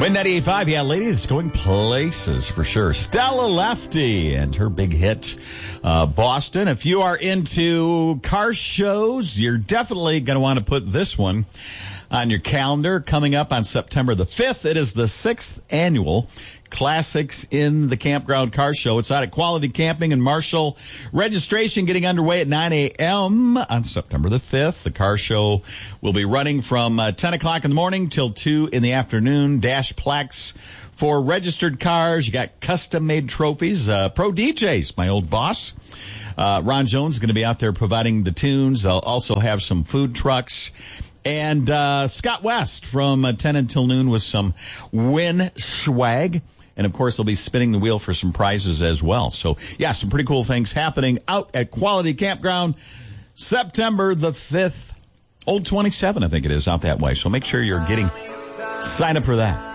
Win 98.5, yeah, lady, it's going places for sure. Stella Lefty and her big hit, Boston. If you are into car shows, you're definitely going to want to put this one on your calendar. Coming up on September the 5th, it is the 6th annual Classics in the Campground Car Show. It's out at Quality Camping in Marshall. Registration getting underway at 9 a.m. on September the 5th. The car show will be running from 10 o'clock in the morning till 2 in the afternoon. Dash plaques for registered cars. You got custom-made trophies. Pro DJs, my old boss. Ron Jones is going to be out there providing the tunes. They'll also have some food trucks. And Scott West from 10 until noon with some win swag. And, of course, they'll be spinning the wheel for some prizes as well. So, yeah, some pretty cool things happening out at Quality Campground September the 5th. Old 27, I think it is, out that way. So make sure you're sign up for that.